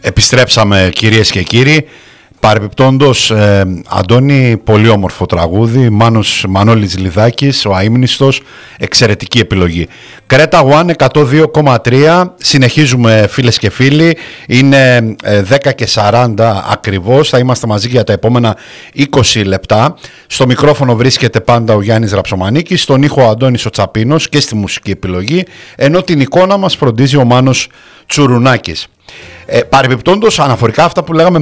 Επιστρέψαμε, κυρίες και κύριοι. Παρεπιπτόντως, Αντώνη, πολύ όμορφο τραγούδι. Μανώλης Λιδάκης, ο αείμνηστος, εξαιρετική επιλογή. Κρέτα One 102,3. Συνεχίζουμε, φίλες και φίλοι. Είναι 10:40 ακριβώς. Θα είμαστε μαζί για τα επόμενα 20 λεπτά. Στο μικρόφωνο βρίσκεται πάντα ο Γιάννης Ραψομανίκης, στον ήχο ο Αντώνης ο Τσαπίνος και στη μουσική επιλογή, ενώ την εικόνα μας φροντίζει ο Μάνος Τσουρουνάκης. Παρεμπιπτόντως, αναφορικά αυτά που λέγαμε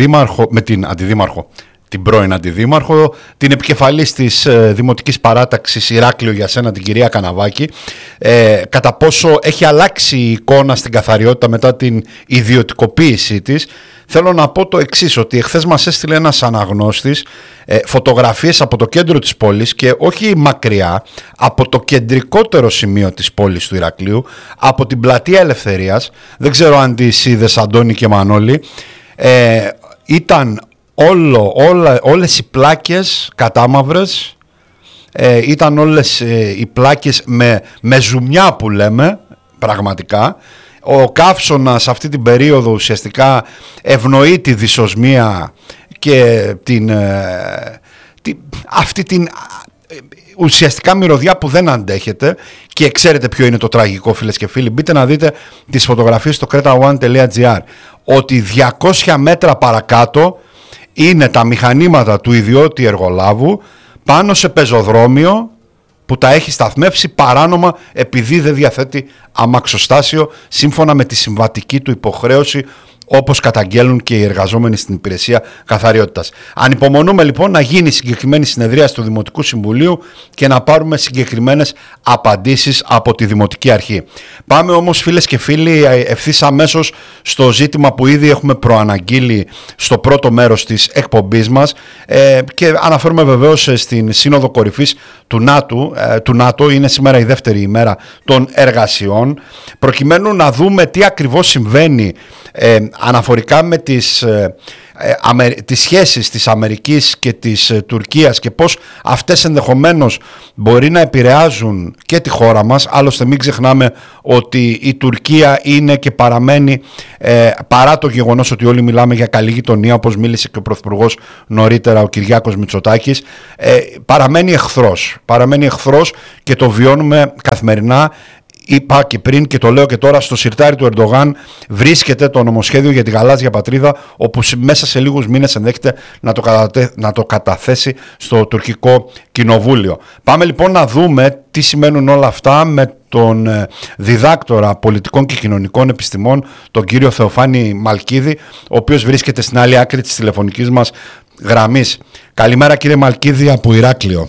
την πρώην αντιδήμαρχο, την επικεφαλής της Δημοτικής Παράταξης Ηράκλειο για σένα, την κυρία Καναβάκη, κατά πόσο έχει αλλάξει η εικόνα στην καθαριότητα μετά την ιδιωτικοποίησή της, θέλω να πω το εξής, ότι εχθές μας έστειλε ένας αναγνώστης φωτογραφίες από το κέντρο της πόλης και όχι μακριά, από το κεντρικότερο σημείο της πόλης του Ηρακλείου, από την Πλατεία Ελευθερίας. Δεν ξέρω αν τις είδες, Αντώνη και Μανώλη. Ήταν όλες οι πλάκες κατάμαυρες, ήταν όλες οι πλάκες με ζουμιά που λέμε πραγματικά. Ο καύσωνας αυτή την περίοδο ουσιαστικά ευνοεί τη δυσοσμία και αυτή την ουσιαστικά μυρωδιά που δεν αντέχεται. Και ξέρετε ποιο είναι το τραγικό, φίλες και φίλοι? Μπείτε να δείτε τις φωτογραφίες στο cretaone.gr, ότι 200 μέτρα παρακάτω είναι τα μηχανήματα του ιδιώτη εργολάβου πάνω σε πεζοδρόμιο που τα έχει σταθμεύσει παράνομα επειδή δεν διαθέτει αμαξοστάσιο σύμφωνα με τη συμβατική του υποχρέωση, όπως καταγγέλνουν και οι εργαζόμενοι στην υπηρεσία καθαριότητας. Ανυπομονούμε λοιπόν να γίνει συγκεκριμένη συνεδρία του Δημοτικού Συμβουλίου και να πάρουμε συγκεκριμένες απαντήσεις από τη Δημοτική Αρχή. Πάμε όμως, φίλες και φίλοι, ευθύς αμέσως στο ζήτημα που ήδη έχουμε προαναγγείλει στο πρώτο μέρος της εκπομπής μας, και αναφέρουμε βεβαίως στην Σύνοδο Κορυφής του ΝΑΤΟ. Είναι σήμερα η δεύτερη ημέρα των εργασιών, προκειμένου να δούμε τι ακριβώς συμβαίνει αναφορικά με τις σχέσεις της Αμερικής και της Τουρκίας και πώς αυτές ενδεχομένως μπορεί να επηρεάζουν και τη χώρα μας. Άλλωστε μην ξεχνάμε ότι η Τουρκία είναι και παραμένει, παρά το γεγονός ότι όλοι μιλάμε για καλή γειτονία, όπως μίλησε και ο Πρωθυπουργός νωρίτερα, ο Κυριάκος Μητσοτάκης, παραμένει εχθρός και το βιώνουμε καθημερινά. Είπα και πριν και το λέω και τώρα, στο σιρτάρι του Ερντογάν βρίσκεται το νομοσχέδιο για τη γαλάζια πατρίδα, όπου μέσα σε λίγους μήνες ενδέχεται να το καταθέσει στο τουρκικό κοινοβούλιο. Πάμε λοιπόν να δούμε τι σημαίνουν όλα αυτά με τον διδάκτορα πολιτικών και κοινωνικών επιστημών, τον κύριο Θεοφάνη Μαλκίδη, ο οποίος βρίσκεται στην άλλη άκρη της τηλεφωνικής μας γραμμής. Καλημέρα, κύριε Μαλκίδη, από Ηράκλειο.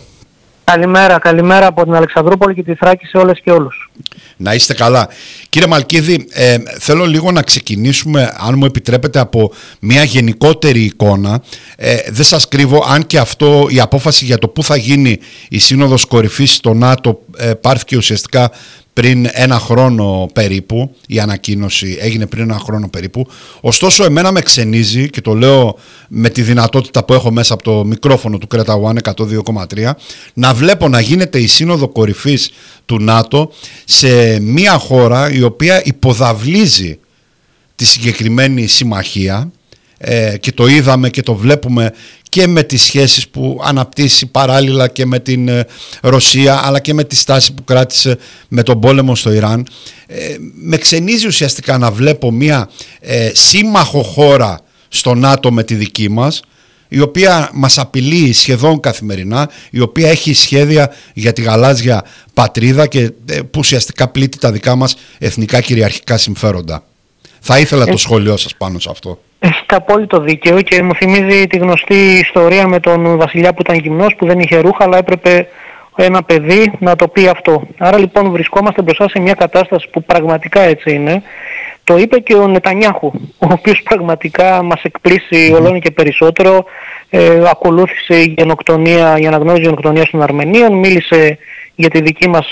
Καλημέρα από την Αλεξανδρούπολη και τη Θράκη σε όλες και όλους. Να είστε καλά. Κύριε Μαλκίδη, θέλω λίγο να ξεκινήσουμε, αν μου επιτρέπετε, από μια γενικότερη εικόνα. Δεν σας κρύβω, αν και αυτό, η απόφαση για το πού θα γίνει η Σύνοδος Κορυφής στο ΝΑΤΟ πάρθηκε ουσιαστικά πριν ένα χρόνο περίπου, η ανακοίνωση έγινε πριν ένα χρόνο περίπου. Ωστόσο, εμένα με ξενίζει, και το λέω με τη δυνατότητα που έχω μέσα από το μικρόφωνο του Κρέτα One 102,3, να βλέπω να γίνεται η Σύνοδο Κορυφής του ΝΑΤΟ σε μια χώρα η οποία υποδαβλίζει τη συγκεκριμένη συμμαχία, και το είδαμε και το βλέπουμε και με τις σχέσεις που αναπτύσσει παράλληλα και με την Ρωσία, αλλά και με τη στάση που κράτησε με τον πόλεμο στο Ιράν. Με ξενίζει ουσιαστικά να βλέπω μια σύμμαχο χώρα στο ΝΑΤΟ με τη δική μας, η οποία μας απειλεί σχεδόν καθημερινά, η οποία έχει σχέδια για τη γαλάζια πατρίδα και που ουσιαστικά πλήττει τα δικά μας εθνικά κυριαρχικά συμφέροντα. Θα ήθελα το σχόλιο σας πάνω σε αυτό. Έχετε απόλυτο δίκαιο και μου θυμίζει τη γνωστή ιστορία με τον βασιλιά που ήταν γυμνός, που δεν είχε ρούχα, αλλά έπρεπε ένα παιδί να το πει αυτό. Άρα λοιπόν βρισκόμαστε μπροστά σε μια κατάσταση που πραγματικά έτσι είναι. Το είπε και ο Νετανιάχου, ο οποίος πραγματικά μας εκπλήσει όλο και περισσότερο. Ακολούθησε η αναγνώριση γενοκτονίας των Αρμενίων, μίλησε για τη δική μας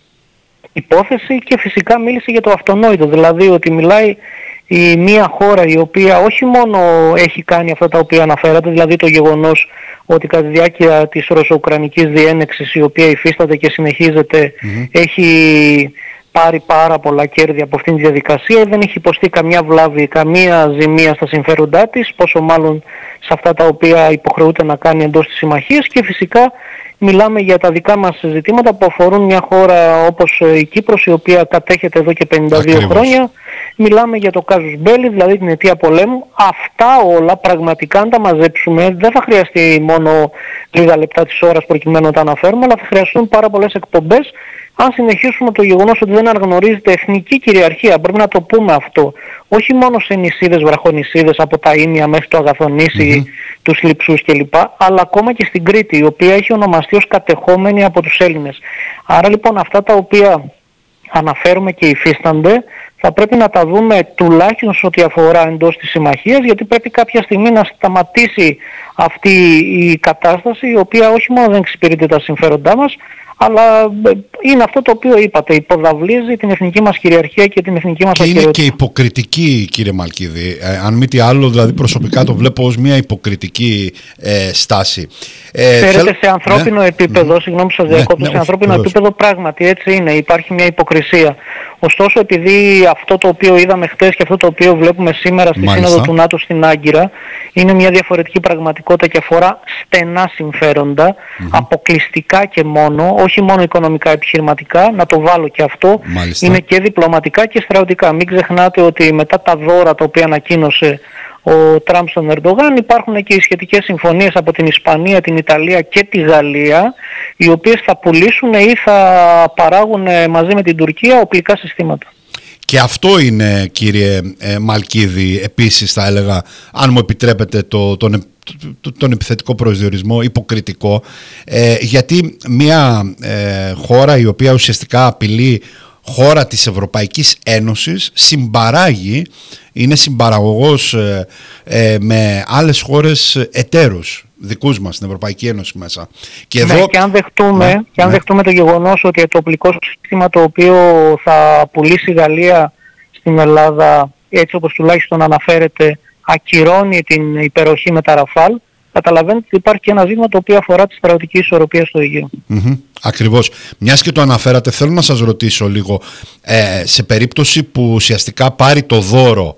υπόθεση και φυσικά μίλησε για το αυτονόητο, δηλαδή ότι μιλάει η μία χώρα η οποία όχι μόνο έχει κάνει αυτά τα οποία αναφέρατε, δηλαδή το γεγονός ότι κατά τη διάρκεια της ρωσο-ουκρανικής διένεξης, η οποία υφίσταται και συνεχίζεται, έχει πάρει πάρα πολλά κέρδη από αυτήν τη διαδικασία, δεν έχει υποστεί καμιά βλάβη, καμία ζημία στα συμφέροντά της, πόσο μάλλον σε αυτά τα οποία υποχρεούται να κάνει εντός της συμμαχίας, και φυσικά μιλάμε για τα δικά μας ζητήματα που αφορούν μια χώρα όπως η Κύπρος, η οποία κατέχεται εδώ και 52 χρόνια. Μιλάμε για το casus belli, δηλαδή την αιτία πολέμου. Αυτά όλα πραγματικά, αν τα μαζέψουμε, δεν θα χρειαστεί μόνο λίγα λεπτά της ώρας προκειμένου να τα αναφέρουμε, αλλά θα χρειαστούν πάρα πολλές εκπομπές. Αν συνεχίσουμε το γεγονός ότι δεν αναγνωρίζεται εθνική κυριαρχία, πρέπει να το πούμε αυτό, όχι μόνο σε νησίδες, βραχονησίδες, από τα Ήμια μέχρι το Αγαθονήσι, τους Λειψούς κλπ, αλλά ακόμα και στην Κρήτη, η οποία έχει ονομαστεί ως κατεχόμενη από τους Έλληνες. Άρα λοιπόν αυτά τα οποία αναφέρουμε και υφίστανται, θα πρέπει να τα δούμε τουλάχιστον σε ό,τι αφορά εντός της συμμαχίας, γιατί πρέπει κάποια στιγμή να σταματήσει αυτή η κατάσταση, η οποία όχι μόνο δεν εξυπηρετεί τα συμφέροντά μας, αλλά είναι αυτό το οποίο είπατε, υποδαβλίζει την εθνική μας κυριαρχία και την εθνική μας ακεραιότητα. Είναι και υποκριτική, κύριε Μαλκίδη. Αν μη τι άλλο, δηλαδή προσωπικά το βλέπω ως μια υποκριτική στάση. Φέρετε σε ανθρώπινο επίπεδο, συγγνώμη σας διακόπτω, σε ανθρώπινο επίπεδο πράγματι έτσι είναι, υπάρχει μια υποκρισία. Ωστόσο, επειδή αυτό το οποίο είδαμε χτες και αυτό το οποίο βλέπουμε σήμερα στη Σύνοδο του ΝΑΤΟ στην Άγκυρα είναι μια διαφορετική πραγματικότητα και αφορά στενά συμφέροντα, αποκλειστικά και μόνο, όχι μόνο οικονομικά, επιχειρηματικά, να το βάλω και αυτό, είναι και διπλωματικά και στρατιωτικά. Μην ξεχνάτε ότι μετά τα δώρα τα οποία ανακοίνωσε ο Τραμπ στον Ερντογάν, υπάρχουν και οι σχετικές συμφωνίες από την Ισπανία, την Ιταλία και τη Γαλλία, οι οποίες θα πουλήσουν ή θα παράγουν μαζί με την Τουρκία οπλικά συστήματα. Και αυτό είναι, κύριε Μαλκίδη, επίσης θα έλεγα, αν μου επιτρέπετε τον επιθετικό προσδιορισμό, υποκριτικό, γιατί μια χώρα η οποία ουσιαστικά απειλεί χώρα της Ευρωπαϊκής Ένωσης συμπαράγει, είναι συμπαραγωγός με άλλες χώρες εταίρους δικούς μας στην Ευρωπαϊκή Ένωση μέσα. Και, εδώ... και αν δεχτούμε το γεγονός ότι το οπλικό σύστημα το οποίο θα πουλήσει η Γαλλία στην Ελλάδα, έτσι όπως τουλάχιστον αναφέρεται, ακυρώνει την υπεροχή με τα Ραφάλ, καταλαβαίνετε ότι υπάρχει και ένα ζήτημα το οποίο αφορά τη στρατιωτική ισορροπία στο Αιγαίο. Ακριβώς. Μιας και το αναφέρατε, θέλω να σας ρωτήσω λίγο, σε περίπτωση που ουσιαστικά πάρει το δώρο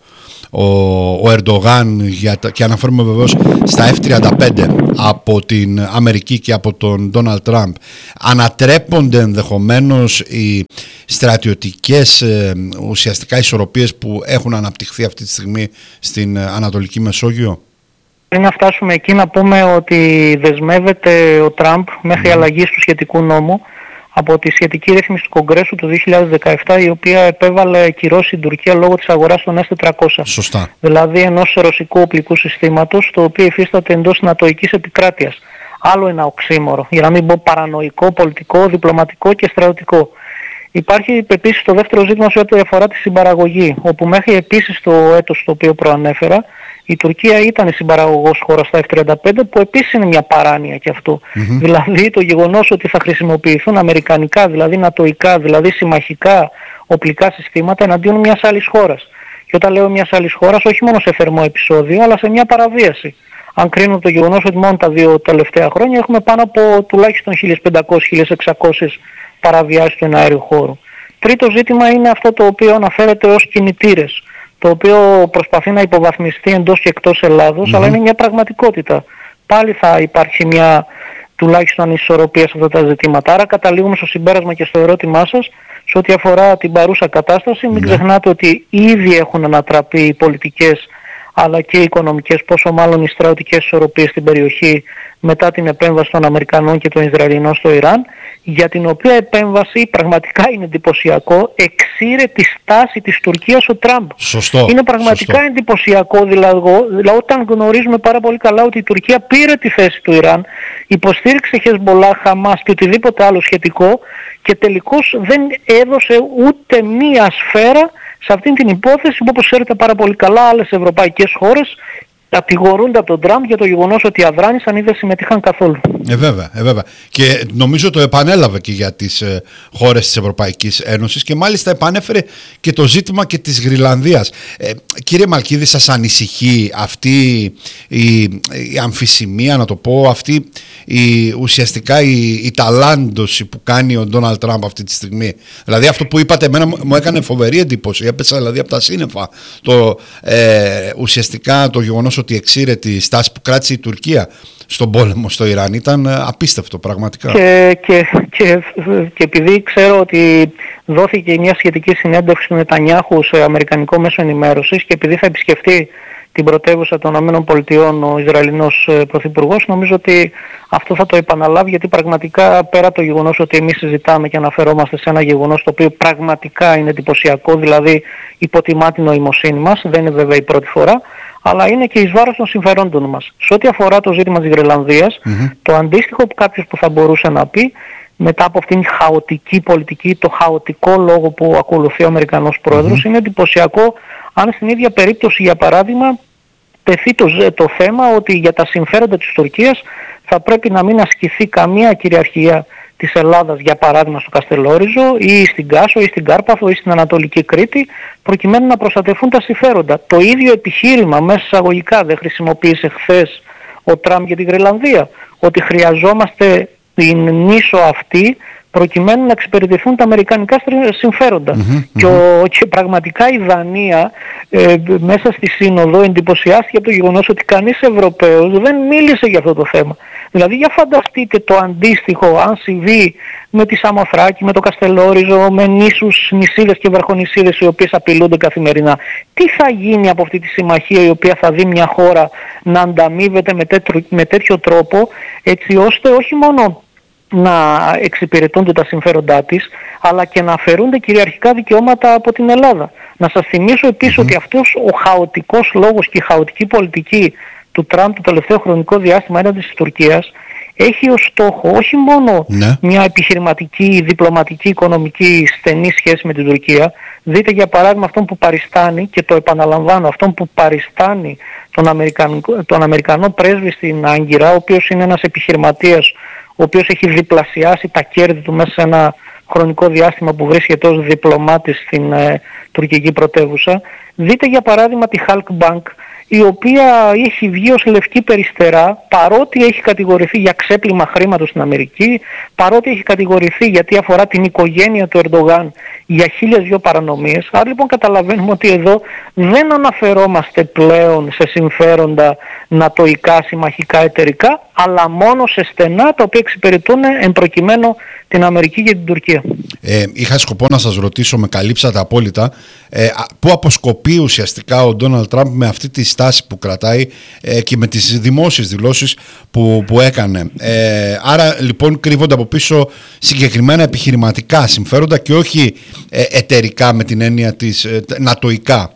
ο Ερντογάν, και αναφέρουμε βεβαίως στα F-35 από την Αμερική και από τον Ντόναλντ Τραμπ, ανατρέπονται ενδεχομένως οι στρατιωτικές ουσιαστικά ισορροπίες που έχουν αναπτυχθεί αυτή τη στιγμή στην Ανατολική Μεσόγειο? Πριν να φτάσουμε εκεί, να πούμε ότι δεσμεύεται ο Τραμπ μέχρι αλλαγής του σχετικού νόμου από τη σχετική ρύθμιση του Κογκρέσου του 2017, η οποία επέβαλε κυρώσεις στην Τουρκία λόγω της αγοράς των S-400. Σωστά. Δηλαδή ενός ρωσικού οπλικού συστήματος, το οποίο υφίσταται εντός νατοικής επικράτειας. Άλλο ένα οξύμορο, για να μην πω παρανοϊκό, πολιτικό, διπλωματικό και στρατιωτικό. Υπάρχει επίσης το δεύτερο ζήτημα σε ό,τι αφορά τη συμπαραγωγή, όπου μέχρι επίσης το έτος το οποίο προανέφερα, η Τουρκία ήταν η συμπαραγωγός χώρα στα F-35, που επίσης είναι μια παράνοια και αυτό. Δηλαδή το γεγονός ότι θα χρησιμοποιηθούν αμερικανικά, δηλαδή νατοϊκά, δηλαδή συμμαχικά οπλικά συστήματα εναντίον μιας άλλης χώρας. Και όταν λέω μιας άλλης χώρας, όχι μόνο σε θερμό επεισόδιο, αλλά σε μια παραβίαση. Αν κρίνω το γεγονός ότι μόνο τα 2 τελευταία χρόνια έχουμε πάνω από τουλάχιστον 1.500-1.600 παραβιάσεις του εναέριου χώρου. Τρίτο ζήτημα είναι αυτό το οποίο αναφέρεται ως κινητήρες, το οποίο προσπαθεί να υποβαθμιστεί εντός και εκτός Ελλάδος, αλλά είναι μια πραγματικότητα. Πάλι θα υπάρχει μια τουλάχιστον ανισορροπία σε αυτά τα ζητήματα. Άρα καταλήγουμε στο συμπέρασμα και στο ερώτημά σας, σε ό,τι αφορά την παρούσα κατάσταση. Μην ξεχνάτε ότι ήδη έχουν ανατραπεί οι πολιτικές αλλά και οι οικονομικές, πόσο μάλλον οι στρατιωτικές ισορροπίες στην περιοχή μετά την επέμβαση των Αμερικανών και των Ισραηλινών στο Ιράν, για την οποία επέμβαση πραγματικά είναι εντυπωσιακό, εξήρε τη στάση της Τουρκίας ο Τραμπ. Σωστό. Είναι πραγματικά εντυπωσιακό, δηλαδή όταν γνωρίζουμε πάρα πολύ καλά ότι η Τουρκία πήρε τη θέση του Ιράν, υποστήριξε Χεσμολάχ, Χαμάς και οτιδήποτε άλλο σχετικό και τελικώς δεν έδωσε ούτε μία σφαίρα σε αυτήν την υπόθεση που, όπως ξέρετε πάρα πολύ καλά, άλλες ευρωπαϊκές χώρες κατηγορούνται από τον Τραμπ για το γεγονός ότι αδράνησαν ή δεν συμμετείχαν καθόλου. Βέβαια. Και νομίζω το επανέλαβε και για τις χώρες της Ευρωπαϊκής Ένωσης και μάλιστα επανέφερε και το ζήτημα και της Γροιλανδίας. Κύριε Μαλκίδη, σας ανησυχεί αυτή η αμφισημία, να το πω, αυτή ουσιαστικά η ταλάντωση που κάνει ο Ντόναλντ Τραμπ αυτή τη στιγμή? Δηλαδή αυτό που είπατε εμένα μου έκανε φοβερή εντύπωση, έπεσα δηλαδή από τα σύννεφα, ουσιαστικά το γεγονός ότι εξήρε τη στάση που κράτησε η Τουρκία στον πόλεμο στο Ιράν ήταν απίστευτο πραγματικά. Και επειδή ξέρω ότι δόθηκε μια σχετική συνέντευξη του Νετανιάχου σε αμερικανικό μέσο ενημέρωσης και επειδή θα επισκεφτεί την πρωτεύουσα των ΗΠΑ ο Ισραηλινός Πρωθυπουργός, νομίζω ότι αυτό θα το επαναλάβει, γιατί πραγματικά πέρα από το γεγονός ότι εμείς συζητάμε και αναφερόμαστε σε ένα γεγονός το οποίο πραγματικά είναι εντυπωσιακό, δηλαδή υποτιμά την νοημοσύνη μας, δεν είναι βέβαια η πρώτη φορά, αλλά είναι και εις βάρος των συμφερόντων μας. Σε ό,τι αφορά το ζήτημα της Γροιλανδίας, το αντίστοιχο που κάποιος που θα μπορούσε να πει, μετά από αυτήν την χαοτική πολιτική, το χαοτικό λόγο που ακολουθεί ο Αμερικανός Πρόεδρος, είναι εντυπωσιακό αν στην ίδια περίπτωση, για παράδειγμα, τεθεί το θέμα ότι για τα συμφέροντα της Τουρκίας θα πρέπει να μην ασκηθεί καμία κυριαρχία της Ελλάδας, για παράδειγμα στο Καστελόριζο ή στην Κάσο ή στην Κάρπαθο ή στην Ανατολική Κρήτη, προκειμένου να προστατευτούν τα συμφέροντα. Το ίδιο επιχείρημα μέσα εισαγωγικά δεν χρησιμοποίησε χθες ο Τραμπ για τη Γροιλανδία, ότι χρειαζόμαστε την νήσο αυτή προκειμένου να εξυπηρετηθούν τα αμερικανικά συμφέροντα. Και πραγματικά η Δανία μέσα στη Σύνοδο εντυπωσιάστηκε από το γεγονός ότι κανείς Ευρωπαίος δεν μίλησε για αυτό το θέμα. Δηλαδή για φανταστείτε το αντίστοιχο αν συμβεί με τη Σαμοθράκη, με το Καστελόριζο, με νήσους, νησίδες και βαρχονησίδες οι οποίες απειλούνται καθημερινά. Τι θα γίνει από αυτή τη συμμαχία η οποία θα δει μια χώρα να ανταμείβεται με τέτοιο τρόπο, έτσι ώστε όχι μόνο να εξυπηρετούνται τα συμφέροντά της, αλλά και να αφαιρούνται κυριαρχικά δικαιώματα από την Ελλάδα. Να σας θυμίσω επίσης ότι αυτός ο χαοτικός λόγος και η χαοτική πολιτική του Τραμπ το τελευταίο χρονικό διάστημα έναντι της Τουρκίας έχει ως στόχο όχι μόνο μια επιχειρηματική, διπλωματική, οικονομική στενή σχέση με την Τουρκία. Δείτε για παράδειγμα αυτόν που παριστάνει, και το επαναλαμβάνω, αυτόν που παριστάνει τον Αμερικανό πρέσβη στην Άγκυρα, ο οποίος είναι ένας επιχειρηματίας ο οποίος έχει διπλασιάσει τα κέρδη του μέσα σε ένα χρονικό διάστημα που βρίσκεται ως διπλωμάτης στην τουρκική πρωτεύουσα. Δείτε για παράδειγμα τη Halk Bank, η οποία έχει βγει ως λευκή περιστερά, παρότι έχει κατηγορηθεί για ξέπλυμα χρήματος στην Αμερική, παρότι έχει κατηγορηθεί γιατί αφορά την οικογένεια του Ερντογάν για 1002 παρανομίες. Άρα λοιπόν καταλαβαίνουμε ότι εδώ δεν αναφερόμαστε πλέον σε συμφέροντα νατοϊκά, συμμαχικά, εταιρικά, αλλά μόνο σε στενά τα οποία εξυπηρετούν εν προκειμένου την Αμερική και την Τουρκία. Είχα σκοπό να σας ρωτήσω, με καλύψατε απόλυτα, πού αποσκοπεί ουσιαστικά ο Ντόναλντ Τραμπ με αυτή τη στάση που κρατάει και με τις δημόσιες δηλώσεις που έκανε. Άρα λοιπόν κρύβονται από πίσω συγκεκριμένα επιχειρηματικά συμφέροντα και όχι εταιρικά με την έννοια της νατοϊκά.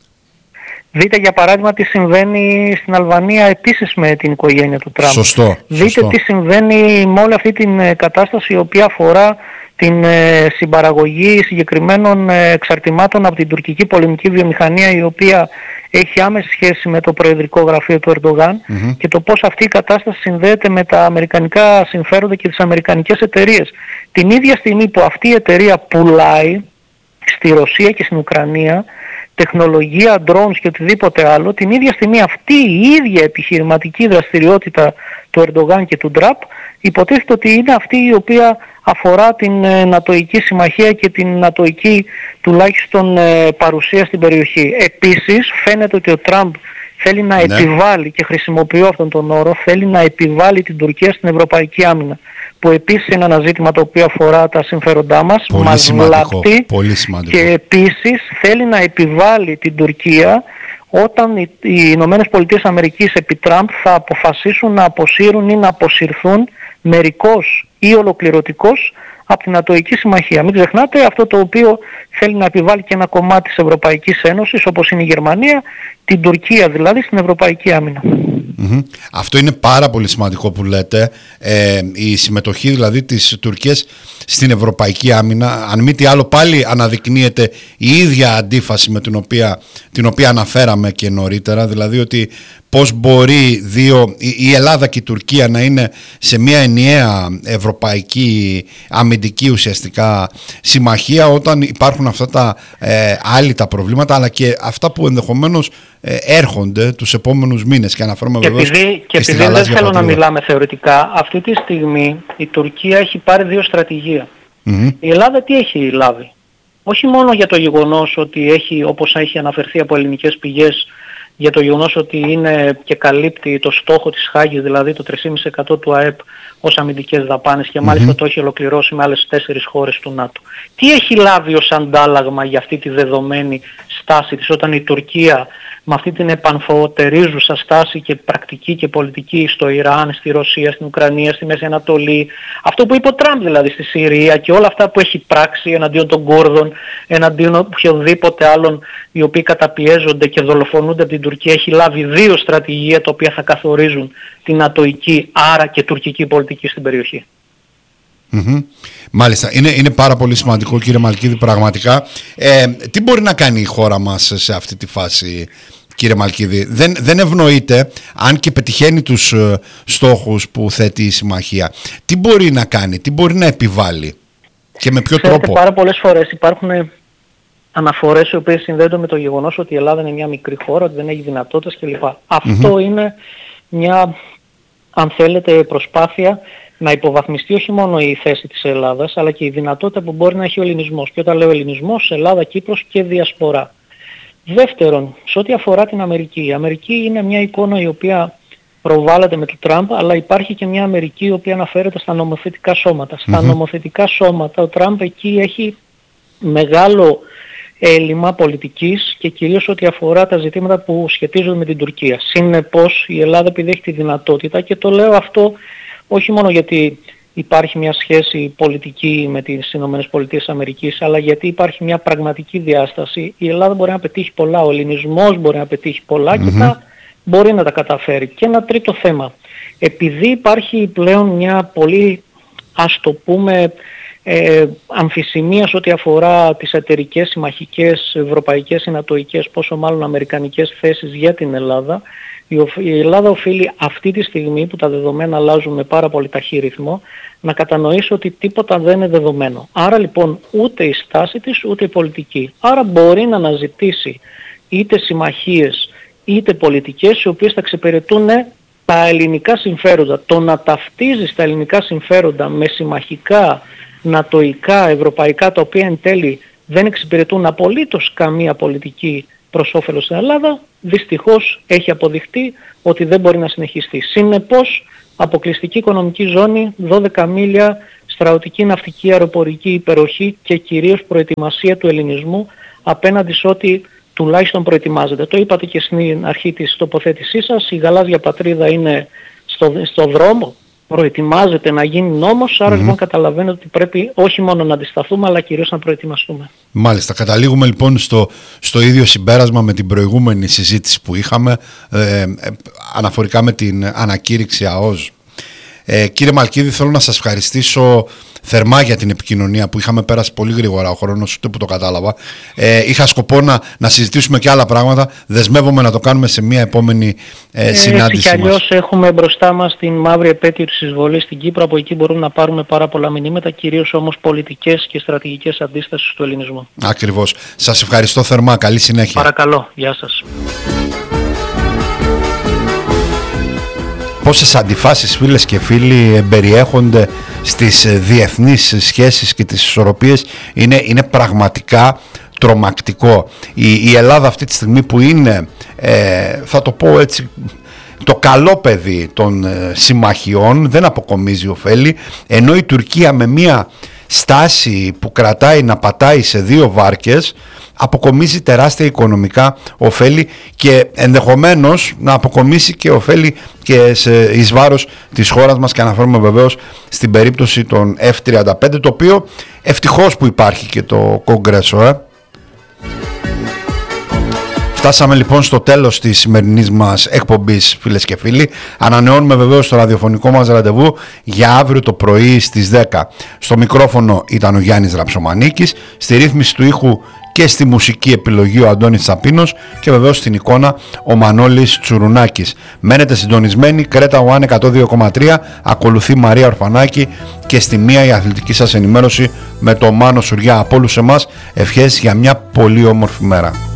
Δείτε για παράδειγμα τι συμβαίνει στην Αλβανία επίσης με την οικογένεια του Τραμπ. Δείτε τι συμβαίνει με όλη αυτή την κατάσταση η οποία αφορά την συμπαραγωγή συγκεκριμένων εξαρτημάτων από την τουρκική πολεμική βιομηχανία, η οποία έχει άμεση σχέση με το προεδρικό γραφείο του Ερντογάν, και το πώς αυτή η κατάσταση συνδέεται με τα αμερικανικά συμφέροντα και τις αμερικανικές εταιρείες. Την ίδια στιγμή που αυτή η εταιρεία πουλάει στη Ρωσία και στην Ουκρανία τεχνολογία, drones και οτιδήποτε άλλο, την ίδια στιγμή αυτή η ίδια επιχειρηματική δραστηριότητα του Ερντογάν και του Τραμπ υποτίθεται ότι είναι αυτή η οποία αφορά την νατοϊκή συμμαχία και την νατοϊκή τουλάχιστον παρουσία στην περιοχή. Επίσης φαίνεται ότι ο Τραμπ θέλει να επιβάλλει, και χρησιμοποιώ αυτόν τον όρο, θέλει να επιβάλλει την Τουρκία στην ευρωπαϊκή άμυνα, που επίσης είναι ένα ζήτημα το οποίο αφορά τα συμφέροντά μας, μας βλάπτει, και επίσης θέλει να επιβάλλει την Τουρκία όταν οι Ηνωμένες Πολιτείες Αμερικής επί Τραμπ θα αποφασίσουν να αποσύρουν ή να αποσυρθούν μερικώς ή ολοκληρωτικώς από την Νατοϊκή Συμμαχία. Μην ξεχνάτε αυτό το οποίο θέλει να επιβάλλει και ένα κομμάτι της Ευρωπαϊκής Ένωσης, όπως είναι η Γερμανία, την Τουρκία δηλαδή, στην Ευρωπαϊκή Άμυνα. Αυτό είναι πάρα πολύ σημαντικό που λέτε, η συμμετοχή δηλαδή της Τουρκίας στην Ευρωπαϊκή Άμυνα. Αν μη τι άλλο πάλι αναδεικνύεται η ίδια αντίφαση με την οποία αναφέραμε και νωρίτερα, δηλαδή ότι πώς μπορεί η Ελλάδα και η Τουρκία να είναι σε μια ενιαία ευρωπαϊκή αμυντική ουσιαστικά συμμαχία, όταν υπάρχουν αυτά τα άλυτα προβλήματα, αλλά και αυτά που ενδεχομένως έρχονται τους επόμενους μήνες, και αναφέρομαι βεβαίως και επειδή δεν θέλω να μιλάμε θεωρητικά, αυτή τη στιγμή η Τουρκία έχει πάρει 2 στρατηγία. Η Ελλάδα τι έχει λάβει? Όχι μόνο για το γεγονός ότι έχει, όπως έχει αναφερθεί από ελληνικές πηγές, για το γεγονός ότι είναι και καλύπτει το στόχο της Χάγης, δηλαδή το 3,5% του ΑΕΠ ως αμυντικές δαπάνες, και μάλιστα το έχει ολοκληρώσει με άλλες 4 χώρες του ΝΑΤΟ. Τι έχει λάβει ως αντάλλαγμα για αυτή τη δεδομένη στάση της, όταν η Τουρκία με αυτή την επανφωτερίζουσα στάση και πρακτική και πολιτική στο Ιράν, στη Ρωσία, στην Ουκρανία, στη Μέση Ανατολή, αυτό που είπε ο Τραμπ δηλαδή στη Συρία και όλα αυτά που έχει πράξει εναντίον των Κούρδων, εναντίον οποιοδήποτε άλλων οι οποίοι καταπιέζονται και δολοφονούνται από την Τουρκία, έχει λάβει 2 στρατηγία τα οποία θα καθορίζουν την ατοική, άρα και τουρκική πολιτική στην περιοχή. Μάλιστα, είναι πάρα πολύ σημαντικό, κύριε Μαλκίδη, πραγματικά. Τι μπορεί να κάνει η χώρα μας σε αυτή τη φάση, κύριε Μαλκίδη? Δεν ευνοείται, αν και πετυχαίνει τους στόχους που θέτει η συμμαχία. Τι μπορεί να κάνει, τι μπορεί να επιβάλλει και με ποιο τρόπο? Πάρα πολλές φορές υπάρχουν αναφορές οι οποίες συνδέονται με το γεγονός ότι η Ελλάδα είναι μια μικρή χώρα, ότι δεν έχει δυνατότητες κλπ. Αυτό είναι μια, αν θέλετε, προσπάθεια να υποβαθμιστεί όχι μόνο η θέση της Ελλάδας, αλλά και η δυνατότητα που μπορεί να έχει ο ελληνισμός. Και όταν λέω ελληνισμός, Ελλάδα, Κύπρος και διασπορά. Δεύτερον, σε ό,τι αφορά την Αμερική. Η Αμερική είναι μια εικόνα η οποία προβάλλεται με τον Τραμπ, αλλά υπάρχει και μια Αμερική η οποία αναφέρεται στα νομοθετικά σώματα. Στα νομοθετικά σώματα ο Τραμπ εκεί έχει μεγάλο έλλειμμα πολιτικής και κυρίως ό,τι αφορά τα ζητήματα που σχετίζονται με την Τουρκία. Συνεπώς η Ελλάδα, επειδή έχει τη δυνατότητα, και το λέω αυτό όχι μόνο γιατί υπάρχει μια σχέση πολιτική με τις ΗΠΑ, αλλά γιατί υπάρχει μια πραγματική διάσταση. Η Ελλάδα μπορεί να πετύχει πολλά, ο ελληνισμός μπορεί να πετύχει πολλά και μπορεί να τα καταφέρει. Και ένα τρίτο θέμα. Επειδή υπάρχει πλέον μια πολύ, ας το πούμε, αμφισημία σε ό,τι αφορά τις εταιρικές, συμμαχικές, ευρωπαϊκές, συνατοικές, πόσο μάλλον αμερικανικές θέσεις για την Ελλάδα, η Ελλάδα οφείλει αυτή τη στιγμή που τα δεδομένα αλλάζουν με πάρα πολύ ταχύ ρυθμό να κατανοήσει ότι τίποτα δεν είναι δεδομένο. Άρα λοιπόν ούτε η στάση της ούτε η πολιτική. Άρα μπορεί να αναζητήσει είτε συμμαχίες είτε πολιτικές οι οποίες θα εξυπηρετούν τα ελληνικά συμφέροντα. Το να ταυτίζεις τα ελληνικά συμφέροντα με συμμαχικά, νατοικά, ευρωπαϊκά, τα οποία εν τέλει δεν εξυπηρετούν απολύτως καμία πολιτική προς όφελος στην Ελλάδα, δυστυχώς έχει αποδειχτεί ότι δεν μπορεί να συνεχιστεί. Συνεπώς, αποκλειστική οικονομική ζώνη, 12 μίλια, στρατιωτική, ναυτική, αεροπορική υπεροχή και κυρίως προετοιμασία του ελληνισμού απέναντι σε ό,τι τουλάχιστον προετοιμάζεται. Το είπατε και στην αρχή της τοποθέτησής σας, η γαλάζια πατρίδα είναι στο δρόμο, προετοιμάζεται να γίνει νόμος, άρα λοιπόν καταλαβαίνετε ότι πρέπει όχι μόνο να αντισταθούμε αλλά κυρίως να προετοιμαστούμε. Μάλιστα, καταλήγουμε λοιπόν στο ίδιο συμπέρασμα με την προηγούμενη συζήτηση που είχαμε αναφορικά με την ανακήρυξη ΑΟΣ. Κύριε Μαλκίδη, θέλω να σας ευχαριστήσω θερμά για την επικοινωνία που είχαμε πέρασει πολύ γρήγορα ο χρόνος, ούτε που το κατάλαβα. Είχα σκοπό να συζητήσουμε και άλλα πράγματα. Δεσμεύομαι να το κάνουμε σε μια επόμενη συνάντηση. Έτσι κι αλλιώς έχουμε μπροστά μας την μαύρη επέτειο της εισβολής στην Κύπρο. Από εκεί μπορούμε να πάρουμε πάρα πολλά μηνύματα, κυρίως όμως πολιτικές και στρατηγικές αντίστασης του ελληνισμού. Ακριβώς. Σας ευχαριστώ θερμά. Καλή συνέχεια. Παρακαλώ. Γεια σας. Πόσες αντιφάσεις, φίλες και φίλοι, περιέχονται στις διεθνείς σχέσεις και τις ισορροπίες, είναι πραγματικά τρομακτικό. Η Ελλάδα αυτή τη στιγμή που είναι, θα το πω έτσι, το καλό παιδί των συμμαχιών, δεν αποκομίζει ωφέλη, ενώ η Τουρκία με μια στάση που κρατάει να πατάει σε 2 βάρκες αποκομίζει τεράστια οικονομικά ωφέλη και ενδεχομένως να αποκομίσει και ωφέλη και εις βάρος της χώρας μας, και αναφέρομαι βεβαίως στην περίπτωση των F-35, το οποίο ευτυχώς που υπάρχει και το Κογκρέσο. Φτάσαμε λοιπόν στο τέλος της σημερινής μας εκπομπής, φίλες και φίλοι. Ανανεώνουμε βεβαίως το ραδιοφωνικό μας ραντεβού για αύριο το πρωί στις 10. Στο μικρόφωνο ήταν ο Γιάννης Ραψομανίκης, στη ρύθμιση του ήχου και στη μουσική επιλογή ο Αντώνης Τσαπίνος και βεβαίως στην εικόνα ο Μανώλης Τσουρουνάκης. Μένετε συντονισμένοι, Κρέτα One 102,3, ακολουθεί Μαρία Ορφανάκη και στη μία η αθλητική σας ενημέρωση με το Μάνο Σουριά. Από όλους εμάς ευχές για μια πολύ όμορφη μέρα.